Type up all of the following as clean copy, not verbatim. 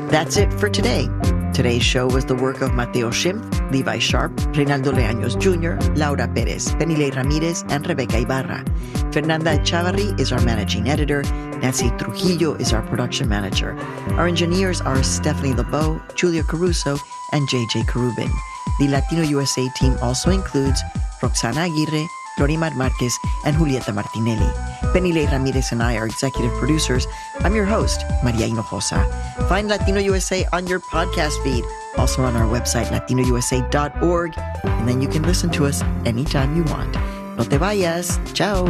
That's it for today. Today's show was the work of Mateo Schimpf, Levi Sharp, Reynaldo Leaños Jr., Laura Perez, Penile Ramirez, and Rebecca Ibarra. Fernanda Echavarri is our managing editor. Nancy Trujillo is our production manager. Our engineers are Stephanie LeBeau, Julia Caruso, and JJ Carubin. The Latino USA team also includes Roxana Aguirre, Florimar Marquez, and Julieta Martinelli. Penile Ramirez and I are executive producers. I'm your host, Maria Hinojosa. Find Latino USA on your podcast feed, also on our website, latinousa.org, and then you can listen to us anytime you want. No te vayas. Ciao.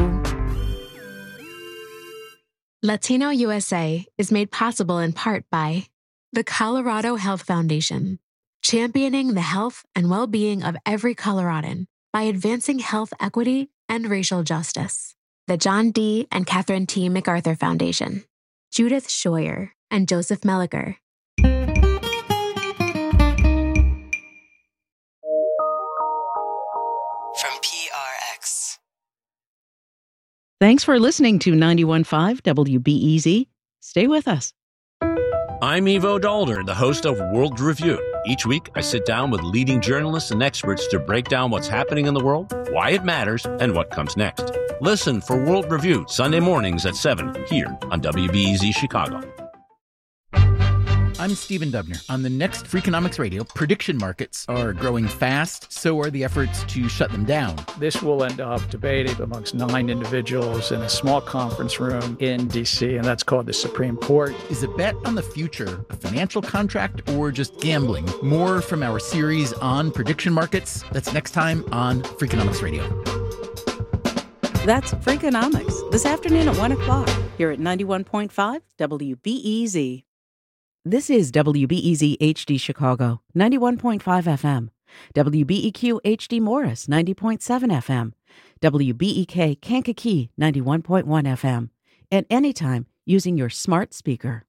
Latino USA is made possible in part by the Colorado Health Foundation, championing the health and well-being of every Coloradan by advancing health equity and racial justice. The John D. and Catherine T. MacArthur Foundation, Judith Scheuer and Joseph Melliker. From PRX. Thanks for listening to 91.5 WBEZ. Stay with us. I'm Ivo Dalder, the host of World Review. Each week, I sit down with leading journalists and experts to break down what's happening in the world, why it matters, and what comes next. Listen for World Review Sunday mornings at 7 here on WBEZ Chicago. I'm Stephen Dubner. On the next Freakonomics Radio, prediction markets are growing fast, so are the efforts to shut them down. This will end up debated amongst 9 individuals in a small conference room in D.C., and that's called the Supreme Court. Is a bet on the future a financial contract or just gambling? More from our series on prediction markets. That's next time on Freakonomics Radio. That's Freakonomics, this afternoon at 1 o'clock, here at 91.5 WBEZ. This is WBEZ HD Chicago, 91.5 FM, WBEQ HD Morris, 90.7 FM, WBEK Kankakee, 91.1 FM, and anytime using your smart speaker.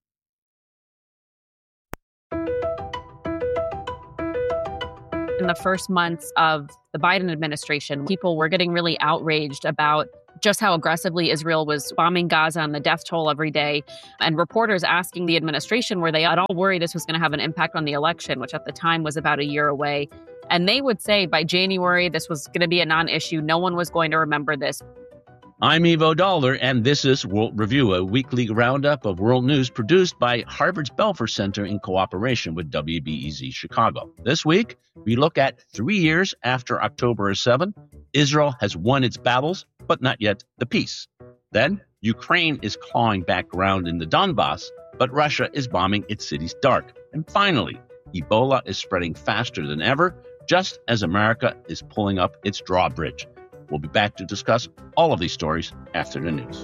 In the first months of the Biden administration, people were getting really outraged about just how aggressively Israel was bombing Gaza and the death toll every day. And reporters asking the administration, were they at all worried this was going to have an impact on the election, which at the time was about a year away. And they would say by January, this was going to be a non-issue. No one was going to remember this. I'm Ivo Dalder, and this is World Review, a weekly roundup of world news produced by Harvard's Belfer Center in cooperation with WBEZ Chicago. This week, we look at 3 years after October 7. Israel has won its battles, but not yet the peace. Then, Ukraine is clawing back ground in the Donbass, but Russia is bombing its cities dark. And finally, Ebola is spreading faster than ever, just as America is pulling up its drawbridge. We'll be back to discuss all of these stories after the news.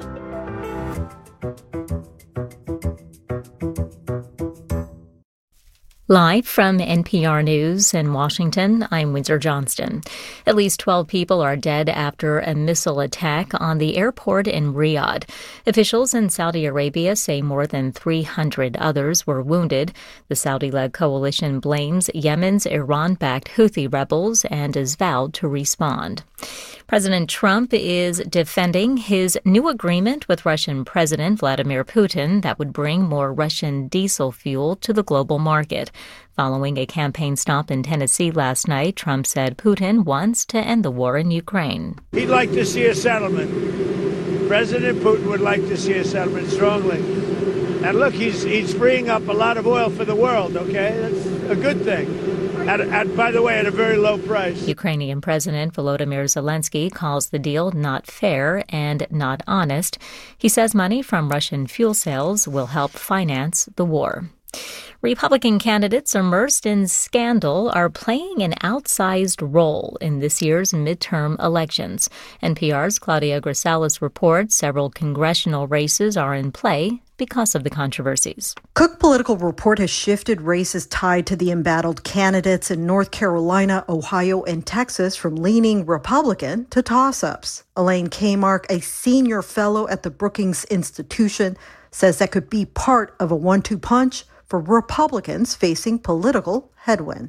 Live from NPR News in Washington, I'm Windsor Johnston. At least 12 people are dead after a missile attack on the airport in Riyadh. Officials in Saudi Arabia say more than 300 others were wounded. The Saudi-led coalition blames Yemen's Iran-backed Houthi rebels and has vowed to respond. President Trump is defending his new agreement with Russian President Vladimir Putin that would bring more Russian diesel fuel to the global market. Following a campaign stop in Tennessee last night, Trump said Putin wants to end the war in Ukraine. He'd like to see a settlement. President Putin would like to see a settlement strongly. And look, he's freeing up a lot of oil for the world, okay? That's a good thing. By the way, at a very low price. Ukrainian President Volodymyr Zelensky calls the deal not fair and not honest. He says money from Russian fuel sales will help finance the war. Republican candidates immersed in scandal are playing an outsized role in this year's midterm elections. NPR's Claudia Grisales reports several congressional races are in play because of the controversies. Cook Political Report has shifted races tied to the embattled candidates in North Carolina, Ohio, and Texas from leaning Republican to toss-ups. Elaine Kmark, a senior fellow at the Brookings Institution, says that could be part of a 1-2 punch for Republicans facing political headwinds.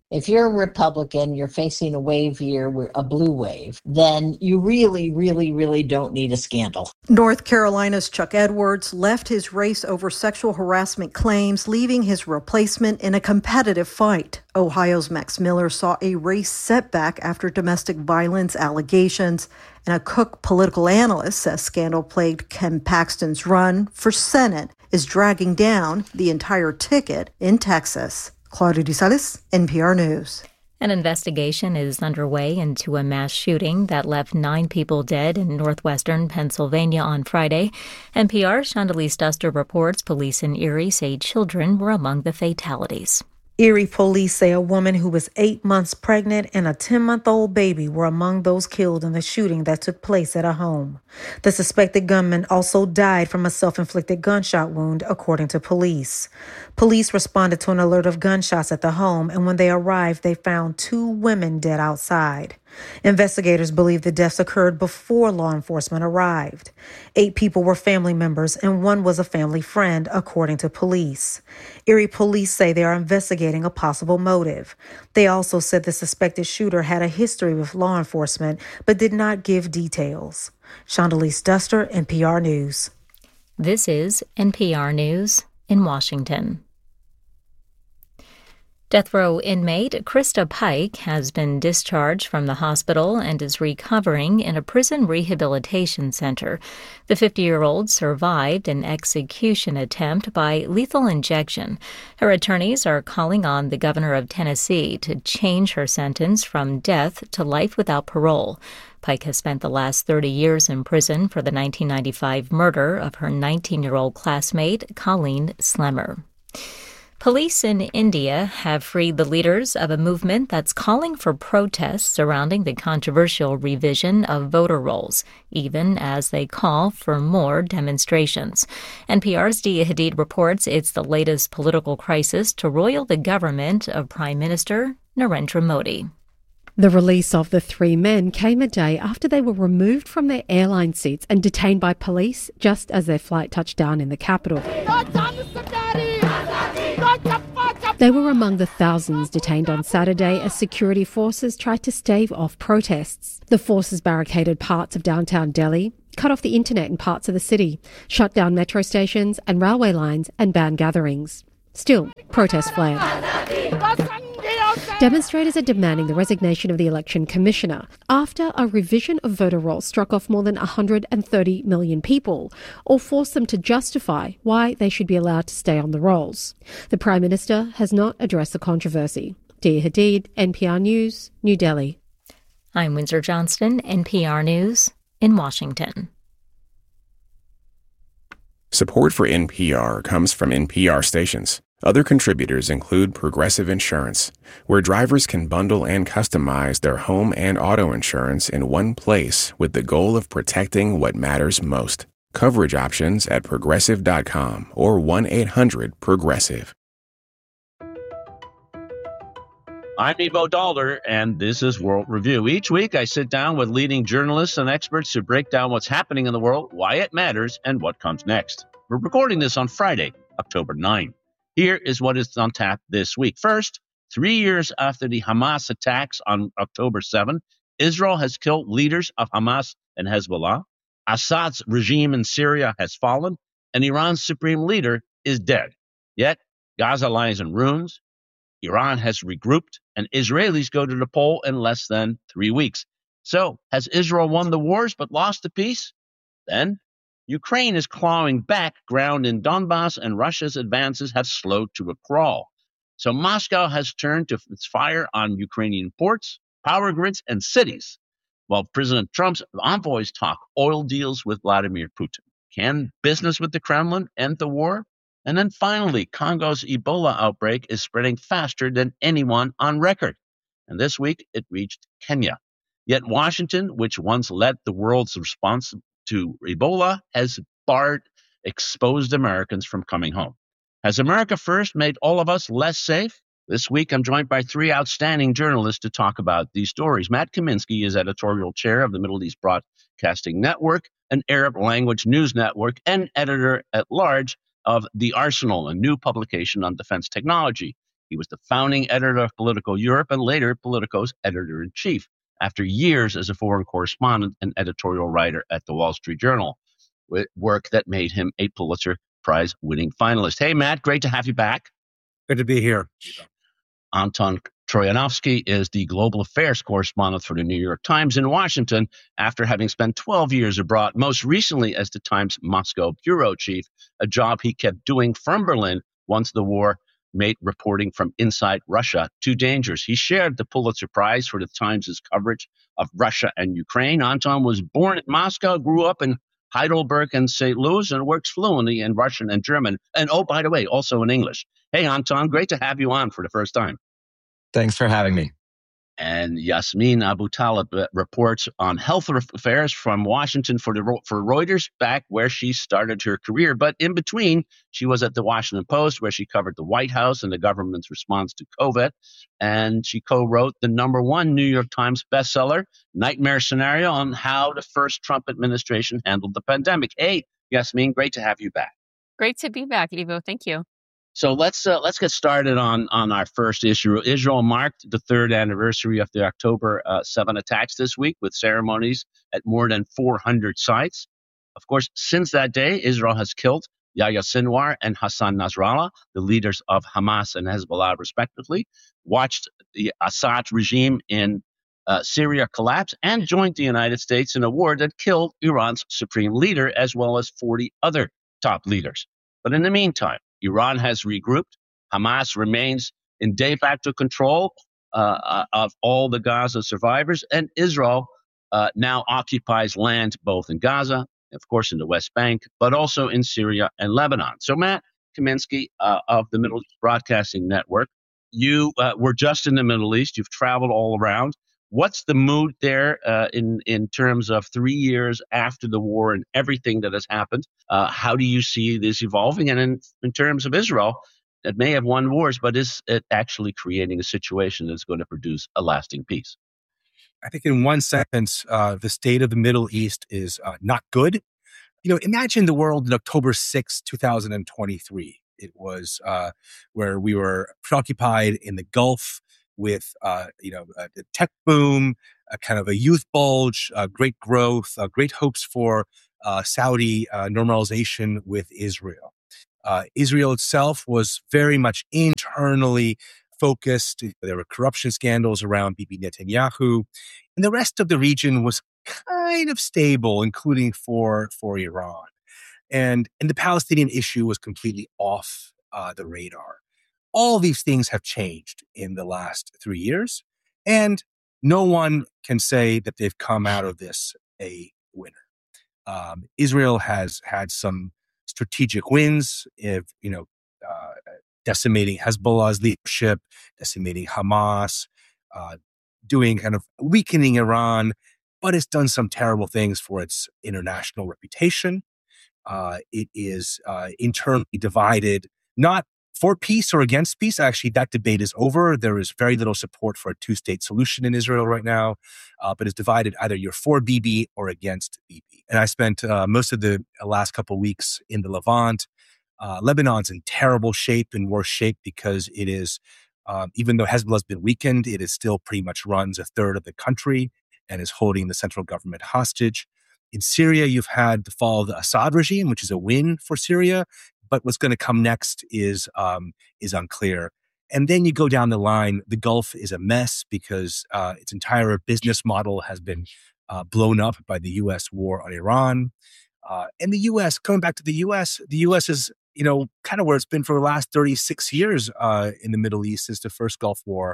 If you're a Republican, you're facing a wave here, a blue wave, then you really, really, really don't need a scandal. North Carolina's Chuck Edwards left his race over sexual harassment claims, leaving his replacement in a competitive fight. Ohio's Max Miller saw a race setback after domestic violence allegations, and a Cook political analyst says scandal-plagued Ken Paxton's run for Senate is dragging down the entire ticket in Texas. Claudia DeSales, NPR News. An investigation is underway into a mass shooting that left 9 people dead in northwestern Pennsylvania on Friday. NPR's Chandalise Duster reports police in Erie say children were among the fatalities. Erie police say a woman who was 8 months pregnant and a 10-month-old baby were among those killed in the shooting that took place at a home. The suspected gunman also died from a self-inflicted gunshot wound, according to police. Police responded to an alert of gunshots at the home, and when they arrived, they found 2 women dead outside. Investigators believe the deaths occurred before law enforcement arrived. 8 people were family members and 1 was a family friend, according to police. Erie police say they are investigating a possible motive. They also said the suspected shooter had a history with law enforcement, but did not give details. Chandalise Duster, NPR News. This is NPR News in Washington. Death row inmate Krista Pike has been discharged from the hospital and is recovering in a prison rehabilitation center. The 50-year-old survived an execution attempt by lethal injection. Her attorneys are calling on the governor of Tennessee to change her sentence from death to life without parole. Pike has spent the last 30 years in prison for the 1995 murder of her 19-year-old classmate, Colleen Slemmer. Police in India have freed the leaders of a movement that's calling for protests surrounding the controversial revision of voter rolls, even as they call for more demonstrations. NPR's Dia Hadid reports it's the latest political crisis to roil the government of Prime Minister Narendra Modi. The release of the 3 men came a day after they were removed from their airline seats and detained by police just as their flight touched down in the capital. They were among the thousands detained on Saturday as security forces tried to stave off protests. The forces barricaded parts of downtown Delhi, cut off the internet in parts of the city, shut down metro stations and railway lines, and banned gatherings. Still, protests flared. Demonstrators are demanding the resignation of the election commissioner after a revision of voter rolls struck off more than 130 million people, or forced them to justify why they should be allowed to stay on the rolls. The Prime Minister has not addressed the controversy. Dia Hadid, NPR News, New Delhi. I'm Windsor Johnston, NPR News in Washington. Support for NPR comes from NPR stations. Other contributors include Progressive Insurance, where drivers can bundle and customize their home and auto insurance in one place with the goal of protecting what matters most. Coverage options at Progressive.com or 1-800-PROGRESSIVE. I'm Evo Dollar, and this is World Review. Each week, I sit down with leading journalists and experts to break down what's happening in the world, why it matters, and what comes next. We're recording this on Friday, October 9. Here is what is on tap this week. First, 3 years after the Hamas attacks on October 7, Israel has killed leaders of Hamas and Hezbollah. Assad's regime in Syria has fallen, and Iran's supreme leader is dead. Yet, Gaza lies in ruins. Iran has regrouped, and Israelis go to the poll in less than 3 weeks. So, has Israel won the wars but lost the peace? Then, Ukraine is clawing back ground in Donbass, and Russia's advances have slowed to a crawl. So Moscow has turned to its fire on Ukrainian ports, power grids, and cities, while President Trump's envoys talk oil deals with Vladimir Putin. Can business with the Kremlin end the war? And then finally, Congo's Ebola outbreak is spreading faster than anyone on record. And this week, it reached Kenya. Yet Washington, which once led the world's response to Ebola, has barred exposed Americans from coming home. Has America First made all of us less safe? This week, I'm joined by 3 outstanding journalists to talk about these stories. Matt Kaminsky is editorial chair of the Middle East Broadcasting Network, an Arab language news network, and editor-at-large of The Arsenal, a new publication on defense technology. He was the founding editor of Politico Europe and later Politico's editor-in-chief, after years as a foreign correspondent and editorial writer at the Wall Street Journal, with work that made him a Pulitzer Prize-winning finalist. Hey, Matt, great to have you back. Good to be here. Anton Troyanovsky is the global affairs correspondent for the New York Times in Washington after having spent 12 years abroad, most recently as the Times Moscow bureau chief, a job he kept doing from Berlin once the war made reporting from inside Russia too dangerous. He shared the Pulitzer Prize for the Times' coverage of Russia and Ukraine. Anton was born in Moscow, grew up in Heidelberg and St. Louis, and works fluently in Russian and German. And oh, by the way, also in English. Hey, Anton, great to have you on for the first time. Thanks for having me. And Yasmin Abutaleb reports on health affairs from Washington for Reuters, back where she started her career. But in between, she was at the Washington Post, where she covered the White House and the government's response to COVID. And she co-wrote the #1 New York Times bestseller, Nightmare Scenario, on how the first Trump administration handled the pandemic. Hey, Yasmin, great to have you back. Great to be back, Ivo. Thank you. So let's get started on our first issue. Israel marked the third anniversary of the October 7 attacks this week with ceremonies at more than 400 sites. Of course, since that day, Israel has killed Yahya Sinwar and Hassan Nasrallah, the leaders of Hamas and Hezbollah, respectively, watched the Assad regime in Syria collapse, and joined the United States in a war that killed Iran's supreme leader, as well as 40 other top leaders. But in the meantime, Iran has regrouped. Hamas remains in de facto control of all the Gaza survivors, and Israel now occupies land both in Gaza, of course in the West Bank, but also in Syria and Lebanon. So Matt Kaminsky of the Middle East Broadcasting Network, you were just in the Middle East. You've traveled all around. What's the mood there in terms of 3 years after the war and everything that has happened? How do you see this evolving? And in terms of Israel, it may have won wars, but is it actually creating a situation that's going to produce a lasting peace? I think in one sentence, the state of the Middle East is not good. Imagine the world in October 6, 2023. It was where we were preoccupied in the Gulf with, the tech boom, a kind of a youth bulge, great growth, great hopes for Saudi normalization with Israel. Israel itself was very much internally focused. There were corruption scandals around Bibi Netanyahu, and the rest of the region was kind of stable, including for Iran. And the Palestinian issue was completely off the radar. All these things have changed in the last 3 years, and no one can say that they've come out of this a winner. Israel has had some strategic wins, decimating Hezbollah's leadership, decimating Hamas, doing kind of weakening Iran, but it's done some terrible things for its international reputation. It is internally divided, not for peace or against peace. Actually, that debate is over. There is very little support for a two-state solution in Israel right now, but it's divided either you're for Bibi or against Bibi. And I spent most of the last couple of weeks in the Levant. Lebanon's in terrible shape, in worse shape, because it is, even though Hezbollah's been weakened, it is still pretty much runs a third of the country and is holding the central government hostage. In Syria, you've had the fall of the Assad regime, which is a win for Syria. But what's going to come next is unclear. And then you go down the line, the Gulf is a mess because its entire business model has been blown up by the U.S. war on Iran. And the U.S., coming back to the U.S. is, kind of where it's been for the last 36 years in the Middle East since the first Gulf War,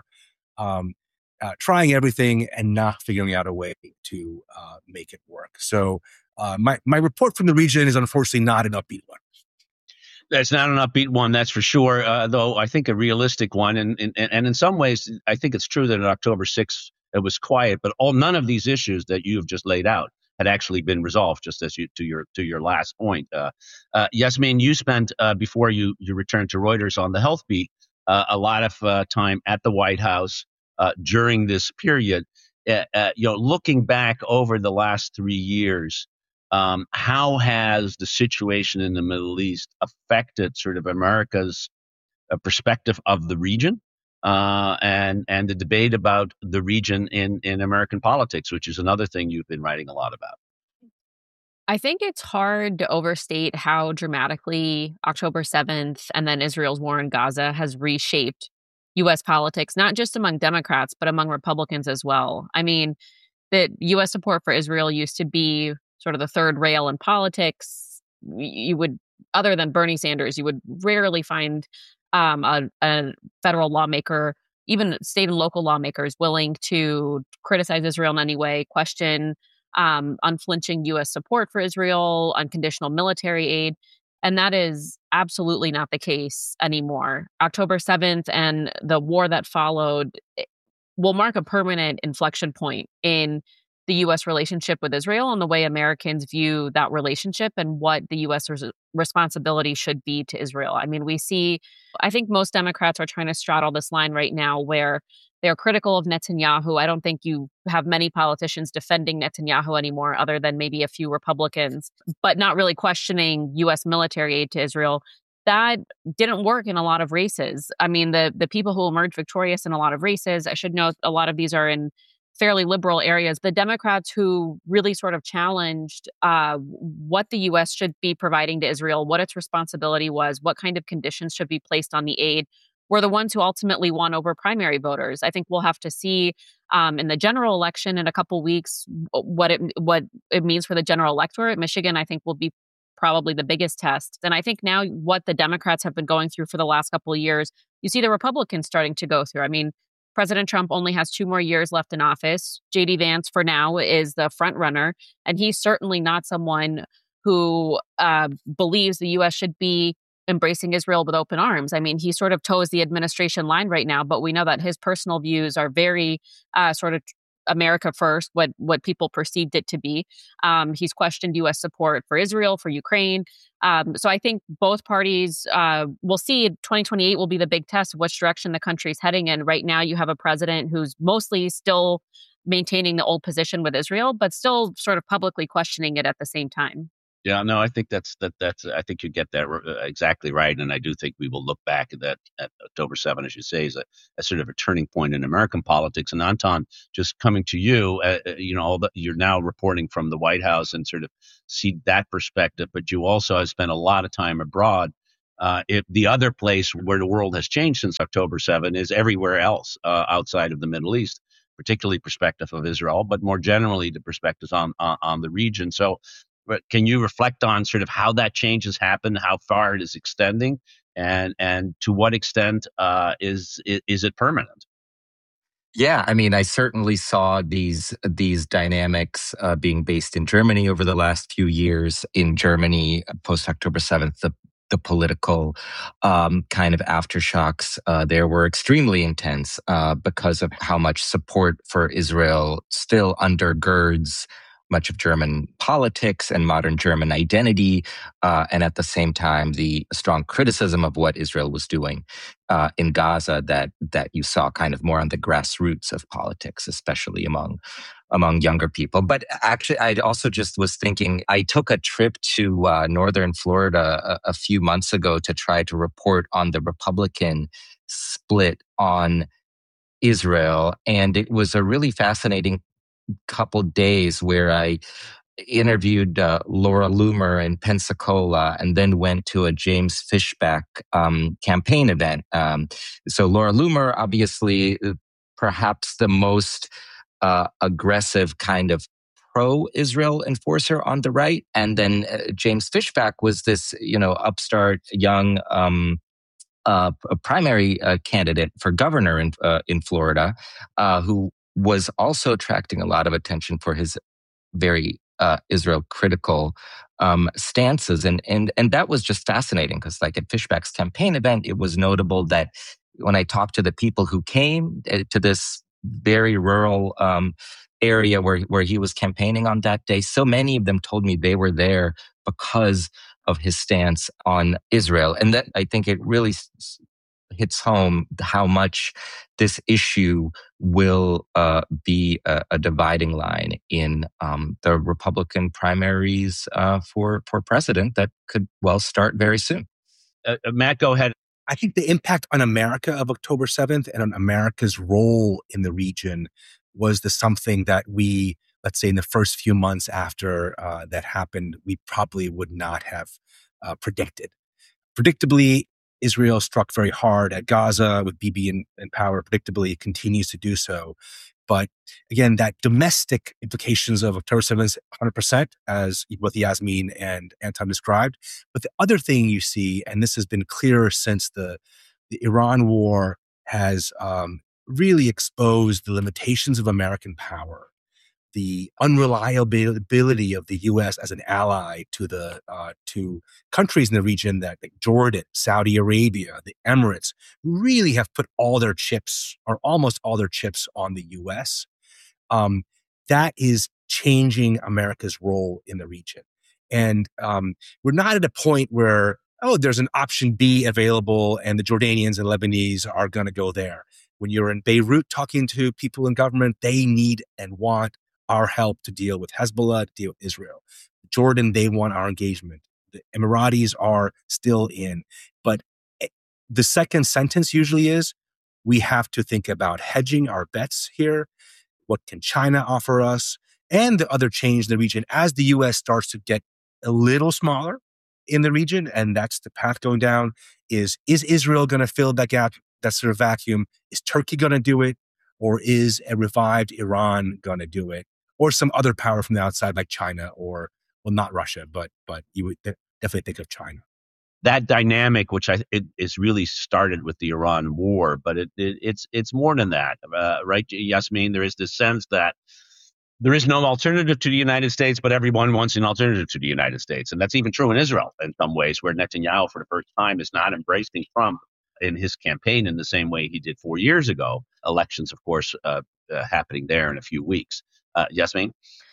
trying everything and not figuring out a way to make it work. So my report from the region is unfortunately not an upbeat one. That's not an upbeat one, that's for sure, though I think a realistic one. And in some ways, I think it's true that on October 6th, it was quiet, but none of these issues that you've just laid out had actually been resolved, just as to your last point. Yasmin, you spent, before you returned to Reuters on the health beat, a lot of time at the White House during this period. Looking back over the last 3 years, how has the situation in the Middle East affected sort of America's perspective of the region and the debate about the region in American politics, which is another thing you've been writing a lot about. I think it's hard to overstate how dramatically October 7th and then Israel's war in Gaza has reshaped U.S. politics, not just among Democrats, but among Republicans as well. I mean, the U.S. support for Israel used to be sort of the third rail in politics. You would, other than Bernie Sanders, you would rarely find a federal lawmaker, even state and local lawmakers, willing to criticize Israel in any way, question unflinching U.S. support for Israel, unconditional military aid. And that is absolutely not the case anymore. October 7th and the war that followed will mark a permanent inflection point in the U.S. relationship with Israel and the way Americans view that relationship and what the U.S. responsibility should be to Israel. I mean, I think most Democrats are trying to straddle this line right now where they're critical of Netanyahu. I don't think you have many politicians defending Netanyahu anymore, other than maybe a few Republicans, but not really questioning U.S. military aid to Israel. That didn't work in a lot of races. I mean, the people who emerged victorious in a lot of races, I should note a lot of these are in fairly liberal areas. The Democrats who really sort of challenged what the U.S. should be providing to Israel, what its responsibility was, what kind of conditions should be placed on the aid, were the ones who ultimately won over primary voters. I think we'll have to see in the general election in a couple weeks what it means for the general electorate. Michigan, I think, will be probably the biggest test. And I think now what the Democrats have been going through for the last couple of years, you see the Republicans starting to go through. I mean, President Trump only has 2 more years left in office. J.D. Vance, for now, is the front runner. And he's certainly not someone who believes the U.S. should be embracing Israel with open arms. I mean, he sort of toes the administration line right now, but we know that his personal views are very sort of America first, what people perceived it to be. He's questioned U.S. support for Israel, for Ukraine. So I think both parties will see 2028 will be the big test of which direction the country is heading in. Right now, you have a president who's mostly still maintaining the old position with Israel, but still sort of publicly questioning it at the same time. Yeah, no, I think that's I think you get that exactly right, and I do think we will look back at October 7, as you say, as a sort of a turning point in American politics. And Anton, just coming to you, you're now reporting from the White House and sort of see that perspective, but you also have spent a lot of time abroad. If the other place where the world has changed since October 7 is everywhere else outside of the Middle East, particularly perspective of Israel, but more generally the perspectives on the region. So. But can you reflect on sort of how that change has happened, how far it is extending, and to what extent is it permanent? Yeah, I mean, I certainly saw these dynamics being based in Germany over the last few years. In Germany, post October 7th, the political kind of aftershocks there were extremely intense because of how much support for Israel still undergirds much of German politics and modern German identity, and at the same time, the strong criticism of what Israel was doing in Gaza that you saw kind of more on the grassroots of politics, especially among younger people. But actually, I also just was thinking, I took a trip to northern Florida a few months ago to try to report on the Republican split on Israel, and it was a really fascinating couple days where I interviewed Laura Loomer in Pensacola and then went to a James Fishback campaign event. So Laura Loomer, obviously, perhaps the most aggressive kind of pro-Israel enforcer on the right. And then James Fishback was this, upstart young a primary candidate for governor in Florida, who was also attracting a lot of attention for his very Israel-critical stances. And that was just fascinating because, like, at Fishback's campaign event, it was notable that when I talked to the people who came to this very rural area where he was campaigning on that day, so many of them told me they were there because of his stance on Israel. And that, I think it really hits home how much this issue will be a dividing line in the Republican primaries for president that could well start very soon. Matt, go ahead. I think the impact on America of October 7th and on America's role in the region was something that we, let's say in the first few months after that happened, we probably would not have predicted. Predictably, Israel struck very hard at Gaza with Bibi in power. Predictably, it continues to do so. But again, that domestic implications of October 7th, 100%, as both Yasmin and Anton described. But the other thing you see, and this has been clearer since the Iran war has really exposed the limitations of American power, the unreliability of the U.S. as an ally to countries in the region like Jordan, Saudi Arabia, the Emirates, really have put all their chips, or almost all their chips, on the U.S. That is changing America's role in the region. And we're not at a point where, there's an option B available and the Jordanians and Lebanese are going to go there. When you're in Beirut talking to people in government, they need and want our help to deal with Hezbollah, to deal with Israel. Jordan, they want our engagement. The Emiratis are still in. But the second sentence usually is, we have to think about hedging our bets here. What can China offer us? And the other change in the region as the U.S. starts to get a little smaller in the region, and that's the path going down, is Israel going to fill that gap, that sort of vacuum? Is Turkey going to do it? Or is a revived Iran going to do it? Or some other power from the outside like China, or, well, not Russia, but you would definitely think of China. That dynamic, which is really started with the Iran war, but it's more than that, right, Yasmin? There is this sense that there is no alternative to the United States, but everyone wants an alternative to the United States. And that's even true in Israel in some ways, where Netanyahu, for the first time, is not embracing Trump in his campaign in the same way he did 4 years ago. Elections, of course, happening there in a few weeks. Yasmin?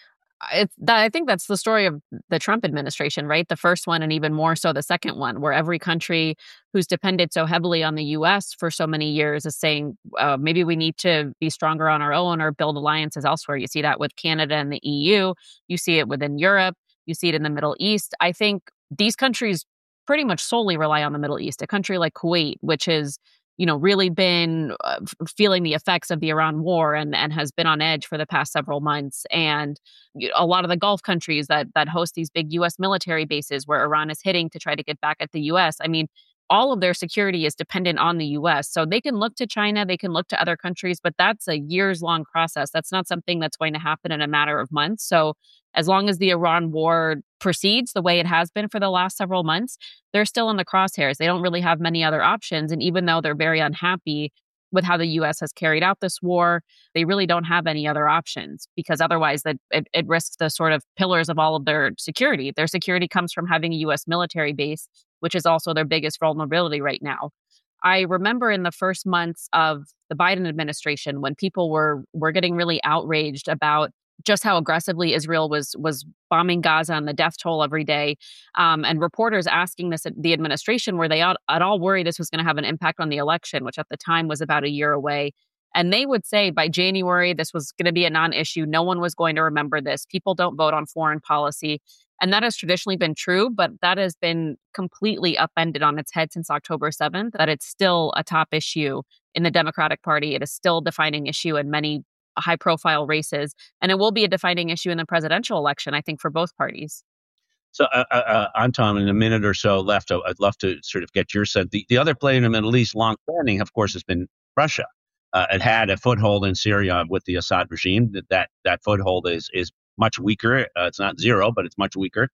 I think that's the story of the Trump administration, right? The first one, and even more so the second one, where every country who's depended so heavily on the U.S. for so many years is saying, maybe we need to be stronger on our own or build alliances elsewhere. You see that with Canada and the EU. You see it within Europe. You see it in the Middle East. I think these countries pretty much solely rely on the Middle East. A country like Kuwait, which is really been feeling the effects of the Iran war and has been on edge for the past several months. And a lot of the Gulf countries that host these big U.S. military bases where Iran is hitting to try to get back at the U.S. I mean, all of their security is dependent on the U.S. So they can look to China, they can look to other countries, but that's a years-long process. That's not something that's going to happen in a matter of months. So as long as the Iran war proceeds the way it has been for the last several months, they're still in the crosshairs. They don't really have many other options. And even though they're very unhappy with how the U.S. has carried out this war, they really don't have any other options, because otherwise it risks the sort of pillars of all of their security. Their security comes from having a U.S. military base, which is also their biggest vulnerability right now. I remember in the first months of the Biden administration, when people were getting really outraged about just how aggressively Israel was bombing Gaza and the death toll every day, and reporters asking the administration, were they at all worried this was going to have an impact on the election, which at the time was about a year away. And they would say by January, this was going to be a non-issue. No one was going to remember this. People don't vote on foreign policy. And that has traditionally been true, but that has been completely upended on its head since October 7th, that it's still a top issue in the Democratic Party. It is still a defining issue in many high-profile races, and it will be a defining issue in the presidential election, I think, for both parties. So, Anton, in a minute or so left, I'd love to sort of get your sense. The other player in the Middle East, long-standing, of course, has been Russia. It had a foothold in Syria with the Assad regime. That foothold is much weaker. It's not zero, but it's much weaker.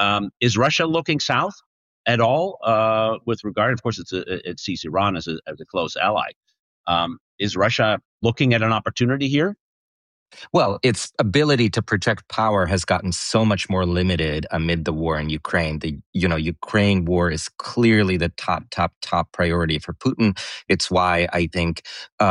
Is Russia looking south at all with regard? Of course, it sees Iran as a close ally. Is Russia looking at an opportunity here? Well, its ability to project power has gotten so much more limited amid the war in Ukraine. The Ukraine war is clearly the top priority for Putin. It's why I think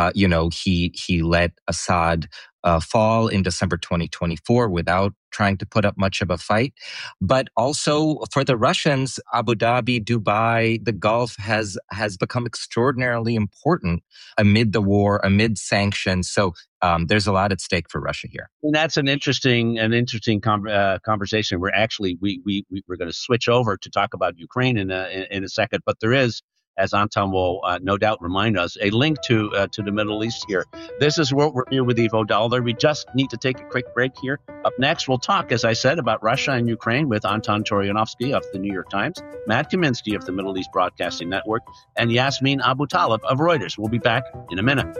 he let Assad fall in December 2024 without trying to put up much of a fight. But also for the Russians, Abu Dhabi, Dubai, the Gulf has become extraordinarily important amid the war, amid sanctions. So there's a lot at stake for Russia here. And that's an interesting conversation. We're actually we're going to switch over to talk about Ukraine in a second. But there is, as Anton will no doubt remind us, a link to the Middle East here. This is World Review with Ivo Dollar. We just need to take a quick break here. Up next, we'll talk, as I said, about Russia and Ukraine with Anton Troyanovsky of the New York Times, Matt Kaminsky of the Middle East Broadcasting Network, and Yasmin Abutaleb of Reuters. We'll be back in a minute.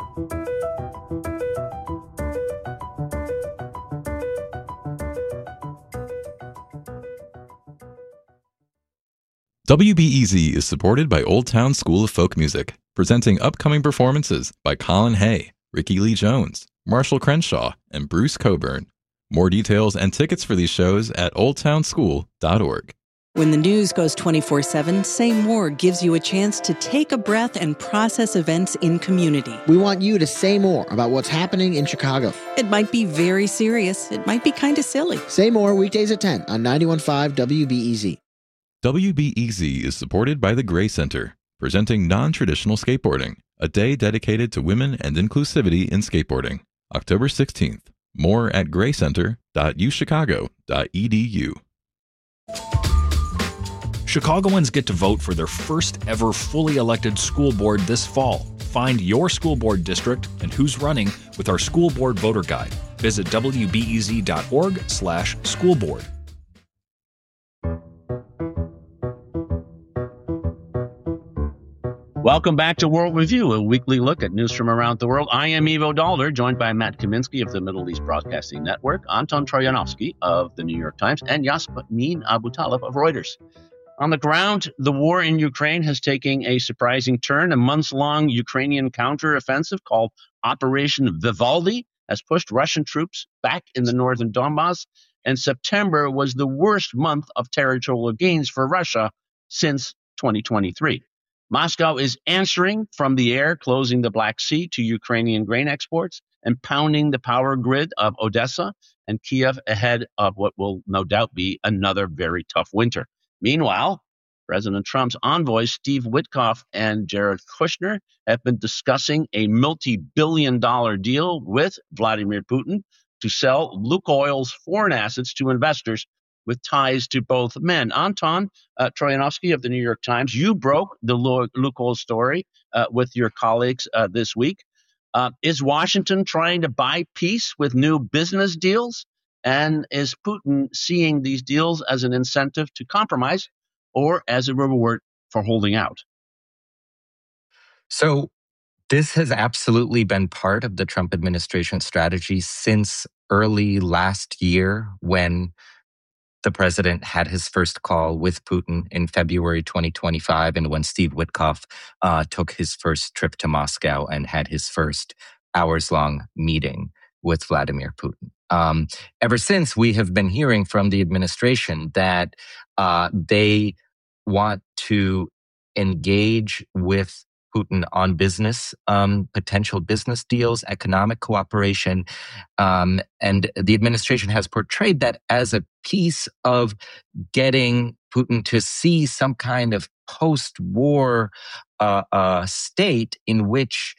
WBEZ is supported by Old Town School of Folk Music, presenting upcoming performances by Colin Hay, Ricky Lee Jones, Marshall Crenshaw, and Bruce Coburn. More details and tickets for these shows at oldtownschool.org. When the news goes 24/7, Say More gives you a chance to take a breath and process events in community. We want you to say more about what's happening in Chicago. It might be very serious. It might be kind of silly. Say More weekdays at 10 on 91.5 WBEZ. WBEZ is supported by the Gray Center, presenting Non-Traditional Skateboarding, a day dedicated to women and inclusivity in skateboarding. October 16th. More at graycenter.uchicago.edu. Chicagoans get to vote for their first ever fully elected school board this fall. Find your school board district and who's running with our school board voter guide. Visit wbez.org/schoolboard. Welcome back to World Review, a weekly look at news from around the world. I am Ivo Dollar, joined by Matt Kaminsky of the Middle East Broadcasting Network, Anton Troyanovsky of the New York Times, and Yasmin Abutaleb of Reuters. On the ground, the war in Ukraine has taken a surprising turn. A months-long Ukrainian counteroffensive called Operation Vivaldi has pushed Russian troops back in the northern Donbass, and September was the worst month of territorial gains for Russia since 2023. Moscow is answering from the air, closing the Black Sea to Ukrainian grain exports and pounding the power grid of Odessa and Kiev ahead of what will no doubt be another very tough winter. Meanwhile, President Trump's envoys, Steve Witkoff and Jared Kushner, have been discussing a multi-billion-dollar deal with Vladimir Putin to sell Lukoil's foreign assets to investors with ties to both men. Anton Troyanovsky of the New York Times, you broke the Lukoil story with your colleagues this week. Is Washington trying to buy peace with new business deals? And is Putin seeing these deals as an incentive to compromise or as a reward for holding out? So this has absolutely been part of the Trump administration strategy since early last year, when the president had his first call with Putin in February 2025, and when Steve Witkoff took his first trip to Moscow and had his first hours-long meeting with Vladimir Putin. Ever since, we have been hearing from the administration that they want to engage with Putin on business, potential business deals, economic cooperation. And the administration has portrayed that as a piece of getting Putin to see some kind of post-war state in which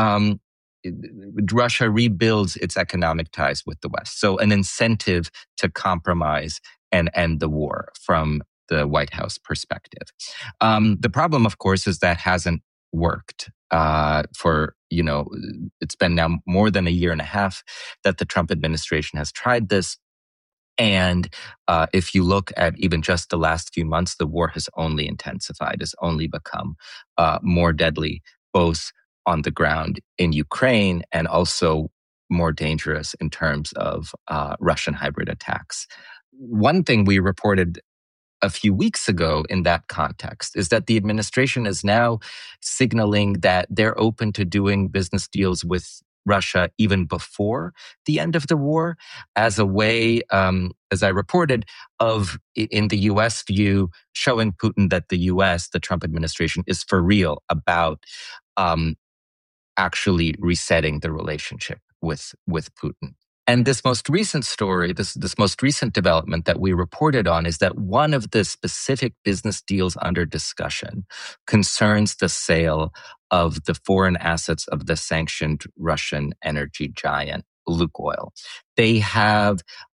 Russia rebuilds its economic ties with the West. So an incentive to compromise and end the war from the White House perspective. The problem, of course, is that hasn't worked for, it's been now more than a year and a half that the Trump administration has tried this. And if you look at even just the last few months, the war has only intensified, has only become more deadly, both on the ground in Ukraine and also more dangerous in terms of Russian hybrid attacks. One thing we reported a few weeks ago in that context is that the administration is now signaling that they're open to doing business deals with Russia even before the end of the war, as a way, as I reported, of, in the U.S. view, showing Putin that the U.S., the Trump administration, is for real about actually resetting the relationship with Putin. And this most recent story, this most recent development that we reported on, is that one of the specific business deals under discussion concerns the sale of the foreign assets of the sanctioned Russian energy giant Lukoil. They have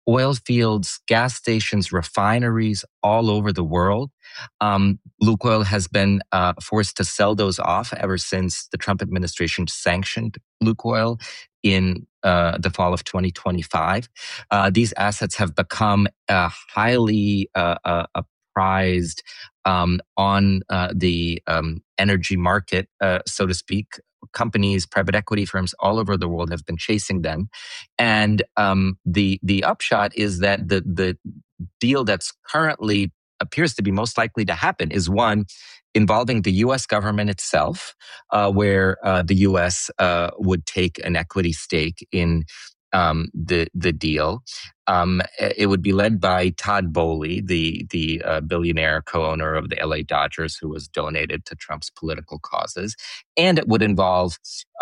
oil fields, gas stations, refineries all over the world. Lukoil has been forced to sell those off ever since the Trump administration sanctioned Lukoil in the fall of 2025. These assets have become highly prized on the energy market, so to speak. Companies, private equity firms all over the world have been chasing them. And the upshot is that the deal that's currently appears to be most likely to happen is one involving the U.S. government itself, where the U.S. would take an equity stake in the deal. It would be led by Todd Boehly, the billionaire co-owner of the LA Dodgers, who was donated to Trump's political causes. And it would involve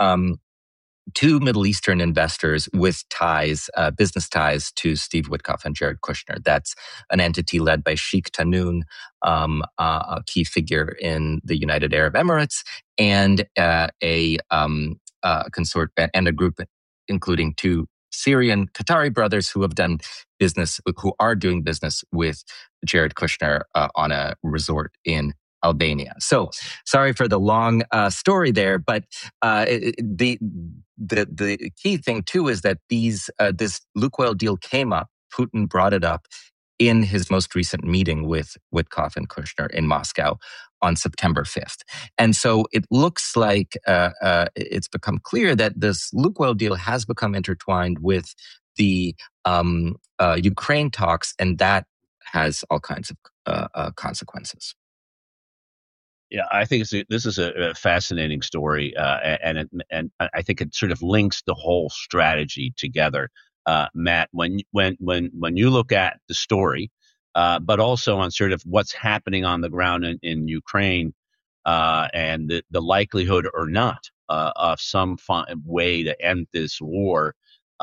two Middle Eastern investors with ties, business ties to Steve Witkoff and Jared Kushner. That's an entity led by Sheikh Tahnoon, a key figure in the United Arab Emirates, and a consort and a group including two Syrian Qatari brothers who are doing business with Jared Kushner on a resort in Albania. So sorry for the long story there, but the key thing too is that this Lukoil deal came up. Putin brought it up in his most recent meeting with Witkoff and Kushner in Moscow on September 5th. And so it looks like it's become clear that this Lukoil deal has become intertwined with the Ukraine talks, and that has all kinds of consequences. Yeah, I think this is a fascinating story, and I think it sort of links the whole strategy together. Matt, when you look at the story, but also on sort of what's happening on the ground in Ukraine, and the likelihood or not of some way to end this war,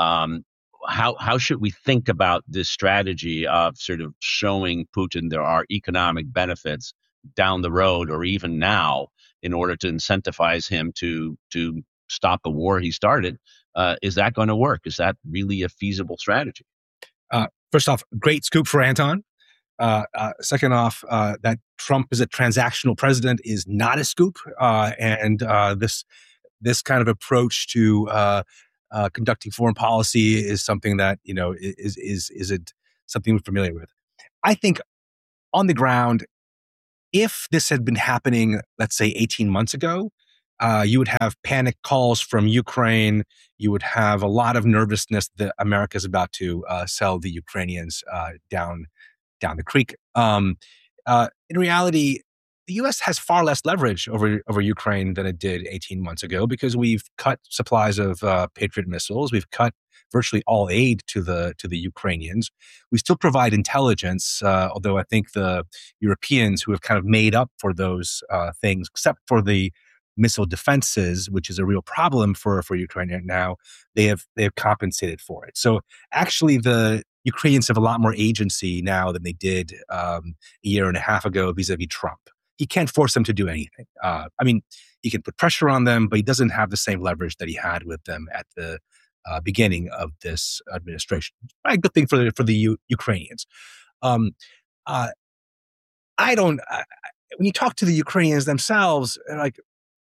how should we think about this strategy of sort of showing Putin there are economic benefits down the road or even now in order to incentivize him to stop the war he started? Is that going to work? Is that really a feasible strategy? First off, great scoop for Anton. Second off, that Trump is a transactional president is not a scoop. And this kind of approach to conducting foreign policy is something that, is something we're familiar with. I think on the ground, if this had been happening, let's say 18 months ago, you would have panic calls from Ukraine. You would have a lot of nervousness that America is about to sell the Ukrainians down the creek. In reality, the U.S. has far less leverage over Ukraine than it did 18 months ago because we've cut supplies of Patriot missiles. We've cut virtually all aid to the Ukrainians. We still provide intelligence, although I think the Europeans who have kind of made up for those things, except for the missile defenses, which is a real problem for Ukraine right now, they have compensated for it. So actually, the Ukrainians have a lot more agency now than they did a year and a half ago vis-a-vis Trump. He can't force them to do anything. He can put pressure on them, but he doesn't have the same leverage that he had with them at the beginning of this administration. A good thing for the Ukrainians. When you talk to the Ukrainians themselves, like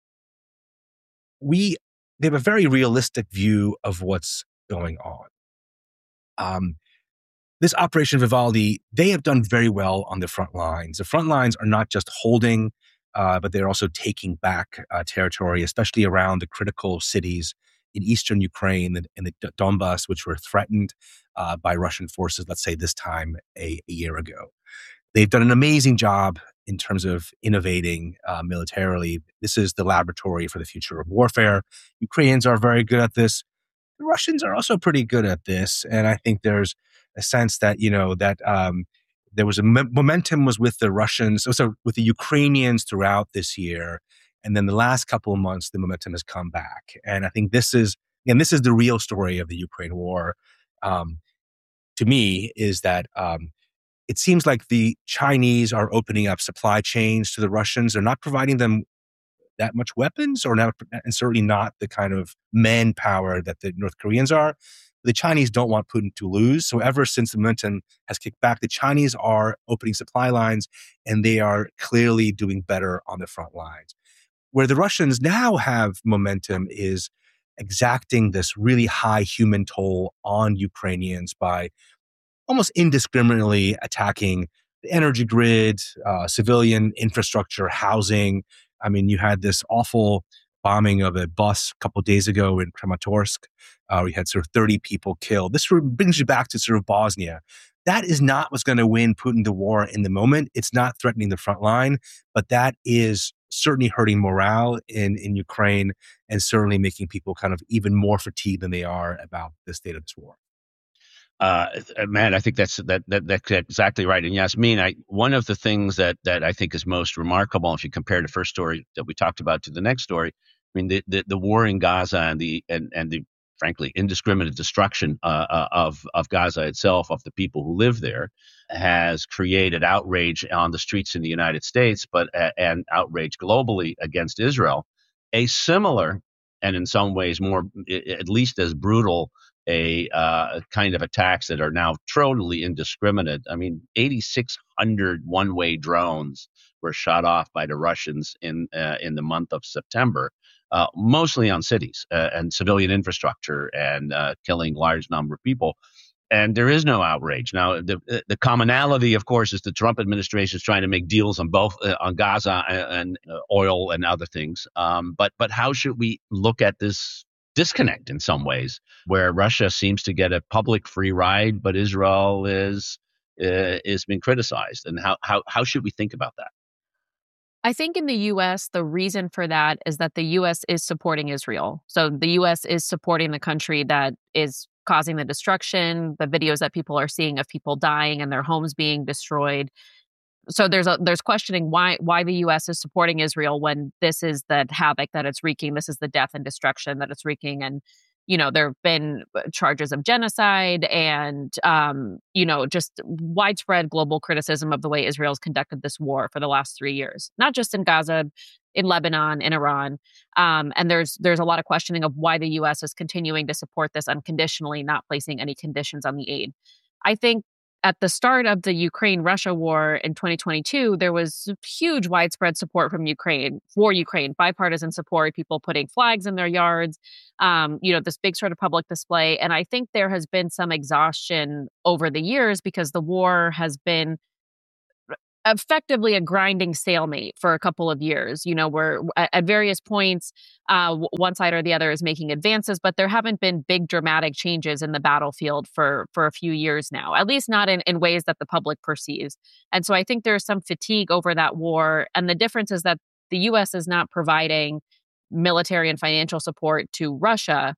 they have a very realistic view of what's going on. This Operation Vivaldi, they have done very well on the front lines. The front lines are not just holding, but they're also taking back territory, especially around the critical cities in eastern Ukraine and the Donbass, which were threatened by Russian forces, let's say this time a year ago. They've done an amazing job in terms of innovating militarily. This is the laboratory for the future of warfare. Ukrainians are very good at this. The Russians are also pretty good at this. And I think there's a sense that, there was momentum was with the Russians, also with the Ukrainians throughout this year. And then the last couple of months, the momentum has come back. And I think this is the real story of the Ukraine war. To me, is that it seems like the Chinese are opening up supply chains to the Russians. They're not providing them that much weapons, and certainly not the kind of manpower that the North Koreans are. The Chinese don't want Putin to lose. So ever since the momentum has kicked back, the Chinese are opening supply lines, and they are clearly doing better on the front lines. Where the Russians now have momentum is exacting this really high human toll on Ukrainians by almost indiscriminately attacking the energy grid, civilian infrastructure, housing. I mean, you had this awful bombing of a bus a couple of days ago in Kramatorsk. We had sort of 30 people killed. This sort of brings you back to sort of Bosnia. That is not what's going to win Putin the war in the moment. It's not threatening the front line, but that is certainly hurting morale in Ukraine and certainly making people kind of even more fatigued than they are about the state of this war. Man, I think that's exactly right. And Yasmin, one of the things that I think is most remarkable, if you compare the first story that we talked about to the next story, I mean, the war in Gaza and the frankly indiscriminate destruction of Gaza itself, of the people who live there, has created outrage on the streets in the United States, and outrage globally against Israel. A similar, and in some ways more, at least as brutal, kind of attacks that are now totally indiscriminate. I mean, 8,600 one-way drones were shot off by the Russians in the month of September, mostly on cities and civilian infrastructure, and killing large number of people. And there is no outrage. Now, the commonality, of course, is the Trump administration is trying to make deals on both on Gaza and oil and other things. But how should we look at this disconnect in some ways, where Russia seems to get a public free ride, but Israel is being criticized? And how should we think about that? I think in the U.S., the reason for that is that the U.S. is supporting Israel. So the U.S. is supporting the country that is causing the destruction, the videos that people are seeing of people dying and their homes being destroyed. So there's questioning why the U.S. is supporting Israel when this is the havoc that it's wreaking. This is the death and destruction that it's wreaking. And, there have been charges of genocide and, just widespread global criticism of the way Israel's conducted this war for the last 3 years, not just in Gaza, in Lebanon, in Iran. And there's a lot of questioning of why the U.S. is continuing to support this unconditionally, not placing any conditions on the aid. I think at the start of the Ukraine-Russia war in 2022, there was huge widespread support from Ukraine, bipartisan support, people putting flags in their yards, this big sort of public display. And I think there has been some exhaustion over the years because the war has been effectively a grinding stalemate for a couple of years, where at various points, one side or the other is making advances, but there haven't been big dramatic changes in the battlefield for a few years now, at least not in ways that the public perceives. And so I think there's some fatigue over that war. And the difference is that the U.S. is not providing military and financial support to Russia.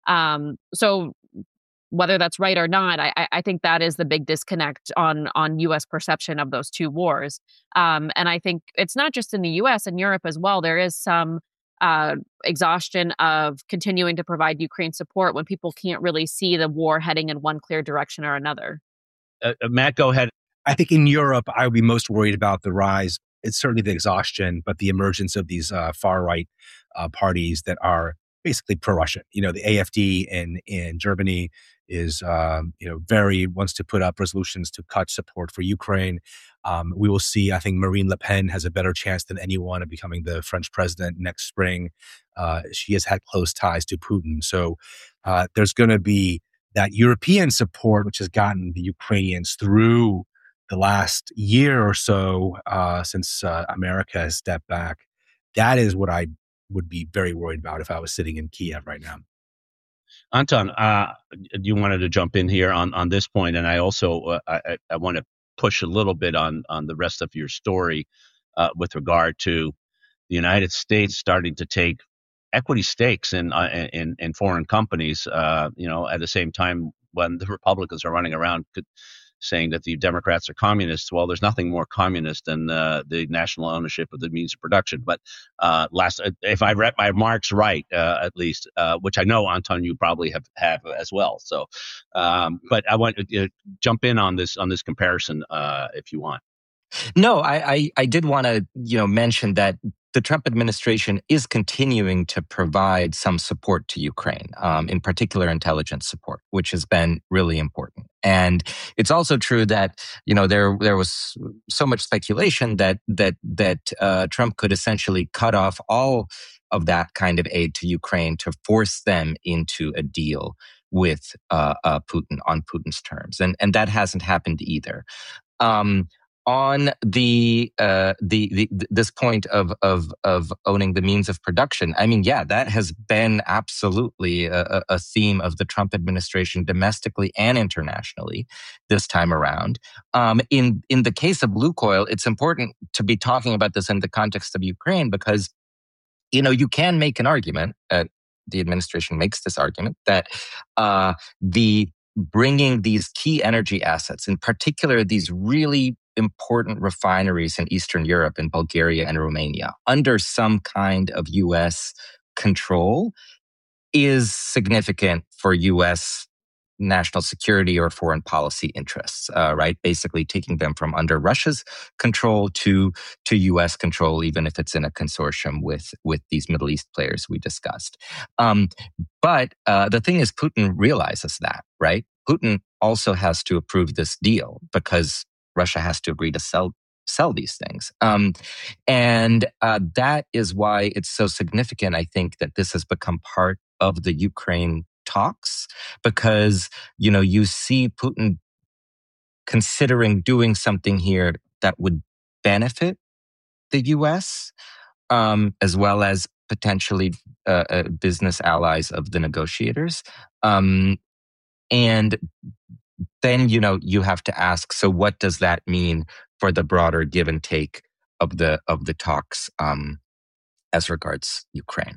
So whether that's right or not, I think that is the big disconnect on U.S. perception of those two wars. And I think it's not just in the U.S., in Europe as well. There is some exhaustion of continuing to provide Ukraine support when people can't really see the war heading in one clear direction or another. Matt, go ahead. I think in Europe, I would be most worried about the rise. It's certainly the exhaustion, but the emergence of these far-right parties that are basically pro-Russian. The AfD in Germany is, wants to put up resolutions to cut support for Ukraine. We will see, I think Marine Le Pen has a better chance than anyone of becoming the French president next spring. She has had close ties to Putin. So there's going to be that European support, which has gotten the Ukrainians through the last year or so since America has stepped back. That is what I would be very worried about if I was sitting in Kiev right now. Anton, you wanted to jump in here on this point, and I also I want to push a little bit on the rest of your story with regard to the United States starting to take equity stakes in foreign companies. At the same time when the Republicans are running around saying that the Democrats are communists. Well, there's nothing more communist than the national ownership of the means of production. But if I read my marks right, at least, which I know, Anton, you probably have as well. So, but I want to jump in on this comparison if you want. No, I did want to, mention that the Trump administration is continuing to provide some support to Ukraine, in particular intelligence support, which has been really important. And it's also true that, there was so much speculation that Trump could essentially cut off all of that kind of aid to Ukraine to force them into a deal with Putin on Putin's terms, and that hasn't happened either. On this point of owning the means of production, I mean, yeah, that has been absolutely a theme of the Trump administration domestically and internationally this time around. In the case of Lukoil, it's important to be talking about this in the context of Ukraine because, you can make an argument, the administration makes this argument, that the bringing these key energy assets, in particular these really important refineries in Eastern Europe, in Bulgaria and Romania, under some kind of U.S. control is significant for U.S. national security or foreign policy interests, right? Basically taking them from under Russia's control to U.S. control, even if it's in a consortium with these Middle East players we discussed. But the thing is, Putin realizes that, right? Putin also has to approve this deal because Russia has to agree to sell these things. And that is why it's so significant, I think, that this has become part of the Ukraine talks, because, you see Putin considering doing something here that would benefit the U.S., as well as potentially business allies of the negotiators. And then, you have to ask, so what does that mean for the broader give and take of the talks as regards Ukraine?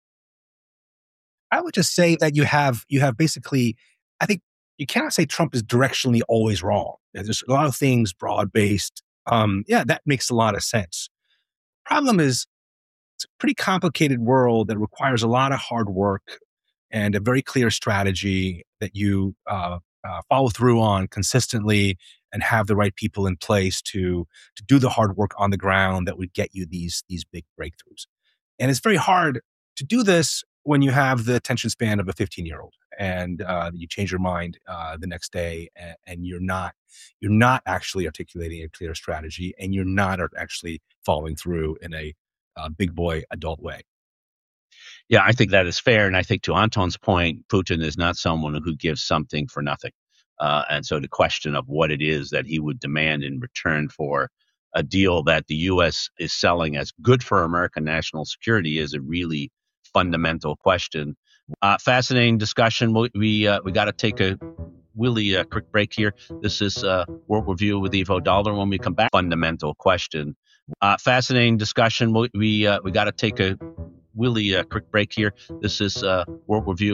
I would just say that you have basically, I think you cannot say Trump is directionally always wrong. There's a lot of things broad-based. That makes a lot of sense. Problem is, it's a pretty complicated world that requires a lot of hard work and a very clear strategy that you follow through on consistently and have the right people in place to do the hard work on the ground that would get you these big breakthroughs. And it's very hard to do this when you have the attention span of a 15-year-old and you change your mind the next day and you're not actually articulating a clear strategy and you're not actually following through in a big boy adult way. Yeah, I think that is fair. And I think to Anton's point, Putin is not someone who gives something for nothing. And so the question of what it is that he would demand in return for a deal that the U.S. is selling as good for American national security is a really fundamental question. Fascinating discussion. We got to take a really quick break here. This is World Review with Ivo Dollar. When we come back, fundamental question. Fascinating discussion. We got to take a really quick break here. This is World Review.